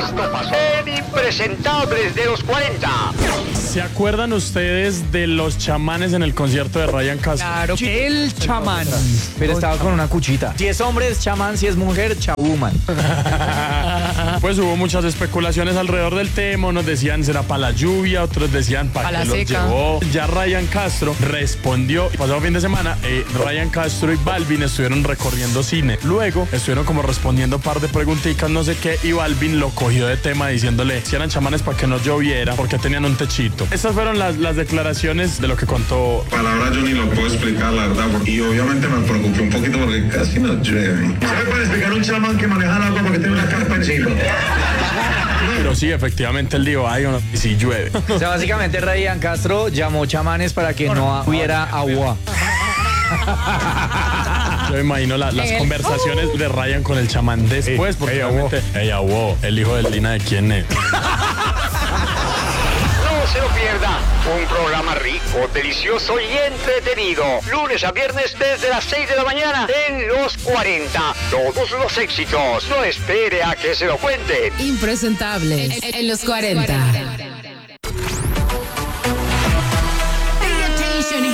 Esto pasó en Impresentables de los 40. ¿Se acuerdan ustedes de los chamanes en el concierto de Ryan Castro? Claro, el chamán. Pero estaba con una cuchita. Si es hombre es chamán, si es mujer, chabuman. Pues hubo muchas especulaciones alrededor del tema. Unos decían será para la lluvia, otros decían para Pa' la qué los seca. llevó. Ya Ryan Castro respondió. Pasado fin de semana, Ryan Castro y Balvin estuvieron recorriendo cine. Luego estuvieron como respondiendo un par de preguntitas, no sé qué, y Balvin lo cogió de tema diciéndole si eran chamanes para que no lloviera, porque tenían un techito. Estas fueron las declaraciones de lo que contó. Palabras yo ni lo puedo explicar, la verdad. Y obviamente me preocupé un poquito porque casi no llueve. ¿Sabe para explicar un chamán que maneja el agua porque tiene una carpa encima? Pero sí, efectivamente él dijo, ay, y si llueve. O sea, básicamente Ryan Castro llamó chamanes para que no hubiera agua. Yo me imagino las conversaciones de Ryan con el chamán después, porque obviamente, el hijo de Lina, ¿de quién es? No se lo pierda. Un programa rico, delicioso y entretenido. Lunes a viernes desde las 6 de la mañana en Los 40. Todos los éxitos. No espere a que se lo cuenten. Impresentable en los 40.